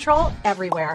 Patrol everywhere.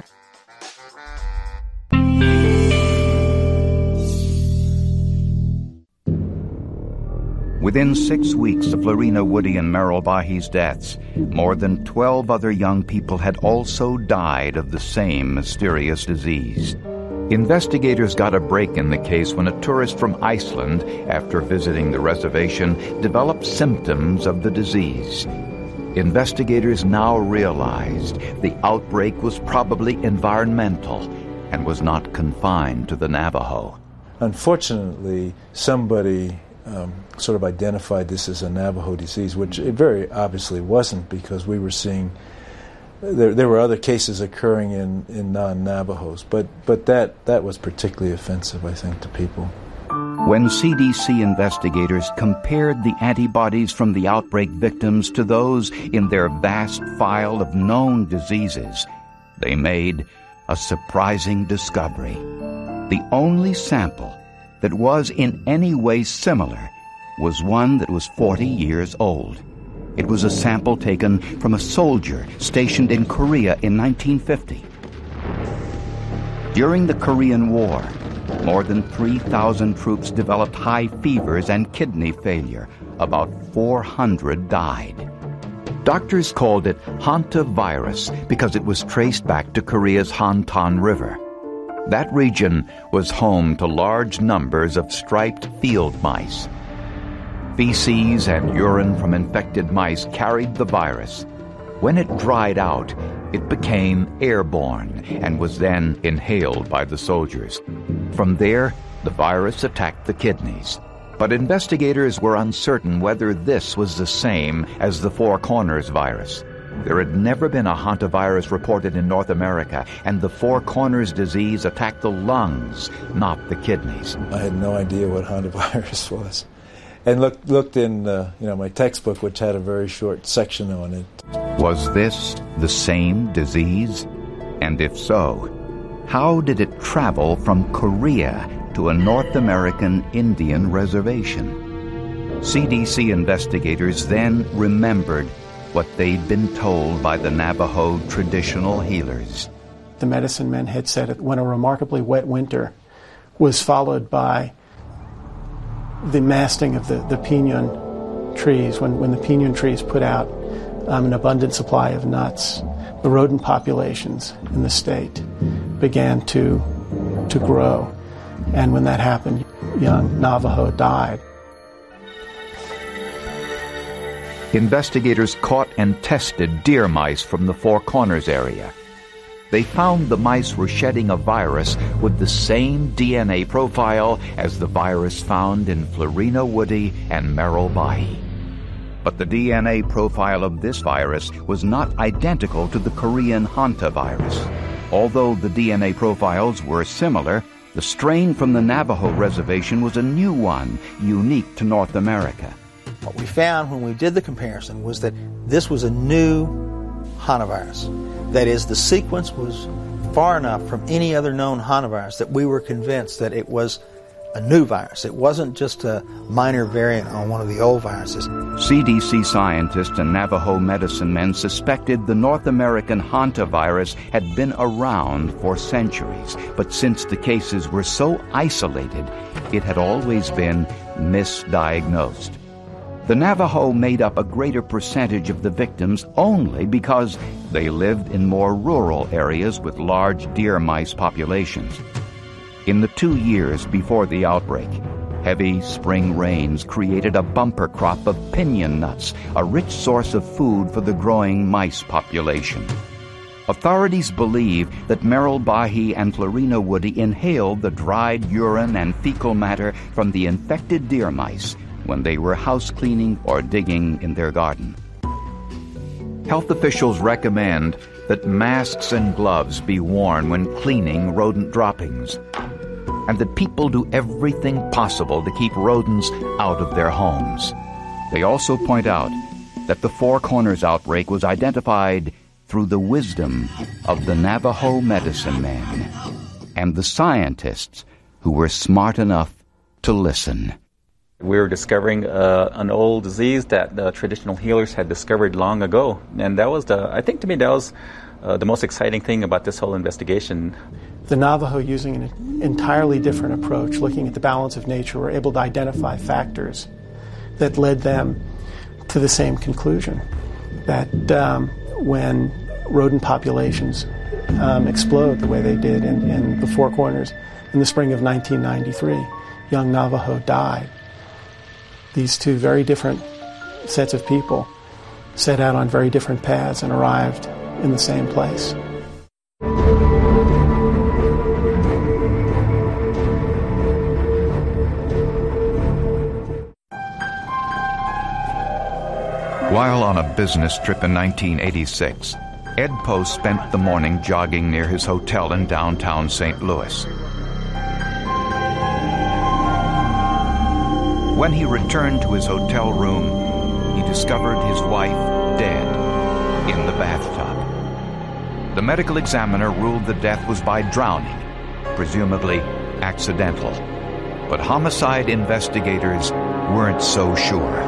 Within 6 weeks of Florina Woody and Merrill Bahi's deaths, more than 12 other young people had also died of the same mysterious disease. Investigators got a break in the case when a tourist from Iceland, after visiting the reservation, developed symptoms of the disease. Investigators now realized the outbreak was probably environmental and was not confined to the Navajo. Unfortunately, somebody sort of identified this as a Navajo disease, which it very obviously wasn't, because we were seeing there were other cases occurring in non-Navajos, but that was particularly offensive, I think, to people. When CDC investigators compared the antibodies from the outbreak victims to those in their vast file of known diseases, they made a surprising discovery. The only sample that was in any way similar was one that was 40 years old. It was a sample taken from a soldier stationed in Korea in 1950. During the Korean War, more than 3,000 troops developed high fevers and kidney failure. About 400 died. Doctors called it hantavirus because it was traced back to Korea's Hantan River. That region was home to large numbers of striped field mice. Feces and urine from infected mice carried the virus. When it dried out, it became airborne and was then inhaled by the soldiers. From there, the virus attacked the kidneys. But investigators were uncertain whether this was the same as the Four Corners virus. There had never been a hantavirus reported in North America, and the Four Corners disease attacked the lungs, not the kidneys. I had no idea what hantavirus was, and looked in my textbook, which had a very short section on it. Was this the same disease? And if so, how did it travel from Korea to a North American Indian reservation? CDC investigators then remembered what they'd been told by the Navajo traditional healers. The medicine men had said that when a remarkably wet winter was followed by the masting of the pinon trees, when the pinon trees put out an abundant supply of nuts, the rodent populations in the state began to grow. And when that happened, young Navajo died. Investigators caught and tested deer mice from the Four Corners area. They found the mice were shedding a virus with the same DNA profile as the virus found in Florina Woody and Merrill Bahi. But the DNA profile of this virus was not identical to the Korean hantavirus. Although the DNA profiles were similar, the strain from the Navajo reservation was a new one, unique to North America. What we found when we did the comparison was that this was a new hantavirus. That is, the sequence was far enough from any other known hantavirus that we were convinced that it was a new virus. It wasn't just a minor variant on one of the old viruses. CDC scientists and Navajo medicine men suspected the North American hantavirus had been around for centuries, but since the cases were so isolated, it had always been misdiagnosed. The Navajo made up a greater percentage of the victims only because they lived in more rural areas with large deer mice populations. In the 2 years before the outbreak, heavy spring rains created a bumper crop of pinon nuts, a rich source of food for the growing mice population. Authorities believe that Merrill Bahi and Florina Woody inhaled the dried urine and fecal matter from the infected deer mice when they were house cleaning or digging in their garden. Health officials recommend that masks and gloves be worn when cleaning rodent droppings, and that people do everything possible to keep rodents out of their homes. They also point out that the Four Corners outbreak was identified through the wisdom of the Navajo medicine men and the scientists who were smart enough to listen. We were discovering an old disease that the traditional healers had discovered long ago. And that was I think to me, that was the most exciting thing about this whole investigation. The Navajo, using an entirely different approach, looking at the balance of nature, were able to identify factors that led them to the same conclusion, that when rodent populations explode the way they did in the Four Corners in the spring of 1993, young Navajo died. These two very different sets of people set out on very different paths and arrived in the same place. While on a business trip in 1986, Ed Post spent the morning jogging near his hotel in downtown St. Louis. When he returned to his hotel room, he discovered his wife dead in the bathtub. The medical examiner ruled the death was by drowning, presumably accidental. But homicide investigators weren't so sure.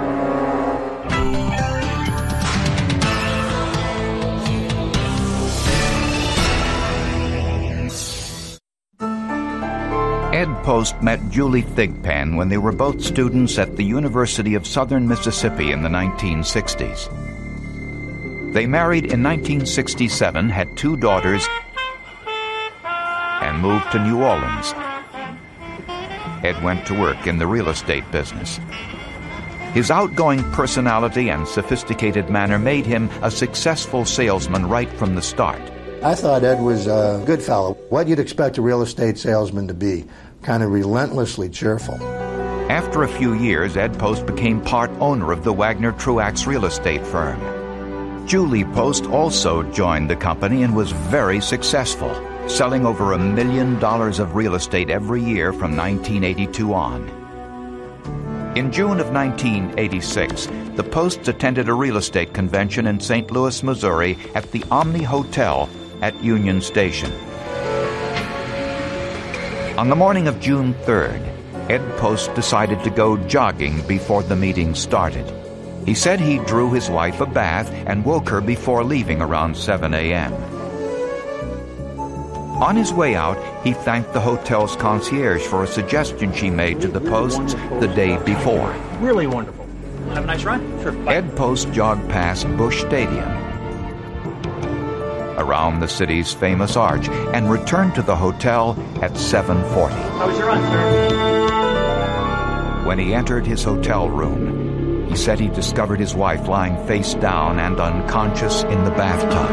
Ed Post met Julie Thigpen when they were both students at the University of Southern Mississippi in the 1960s. They married in 1967, had 2 daughters, and moved to New Orleans. Ed went to work in the real estate business. His outgoing personality and sophisticated manner made him a successful salesman right from the start. I thought Ed was a good fellow. What you'd expect a real estate salesman to be, kind of relentlessly cheerful. After a few years, Ed Post became part owner of the Wagner Truax real estate firm. Julie Post also joined the company and was very successful, selling over $1 million of real estate every year from 1982 on. In June of 1986, the Posts attended a real estate convention in St. Louis, Missouri at the Omni Hotel at Union Station. On the morning of June 3rd, Ed Post decided to go jogging before the meeting started. He said he drew his wife a bath and woke her before leaving around 7 a.m. On his way out, he thanked the hotel's concierge for a suggestion she made to the Posts the day before. Really wonderful. Have a nice run. Sure. Bye. Ed Post jogged past Busch Stadium, around the city's famous arch, and returned to the hotel at 7:40. How was your run, sir? When he entered his hotel room, he said he discovered his wife lying face down and unconscious in the bathtub.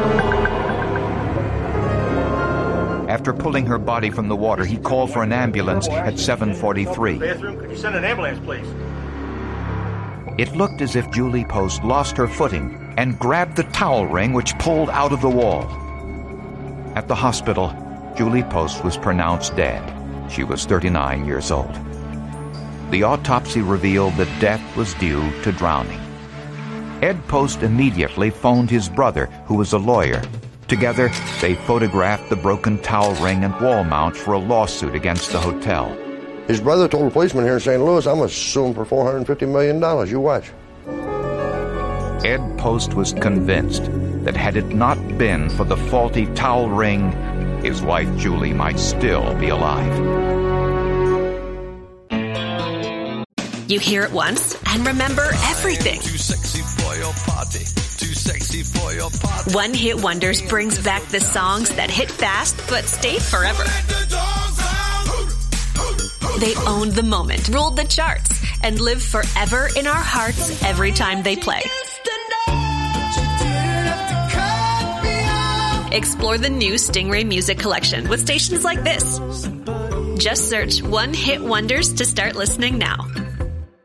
After pulling her body from the water, he called for an ambulance at 7:43. Bathroom, could you send an ambulance, please? It looked as if Julie Post lost her footing and grabbed the towel ring which pulled out of the wall. At the hospital, Julie Post was pronounced dead. She was 39 years old. The autopsy revealed that death was due to drowning. Ed Post immediately phoned his brother, who was a lawyer. Together, they photographed the broken towel ring and wall mounts for a lawsuit against the hotel. His brother told a policeman here in St. Louis, I'm going to sue him for $450 million. You watch. Ed Post was convinced that had it not been for the faulty towel ring, his wife Julie might still be alive. You hear it once and remember everything. Too sexy for your party. Too sexy for your party. One Hit Wonders brings back the songs that hit fast but stayed forever. They owned the moment, ruled the charts, and live forever in our hearts every time they play. Explore the new Stingray Music Collection with stations like this. Just search One Hit Wonders to start listening now.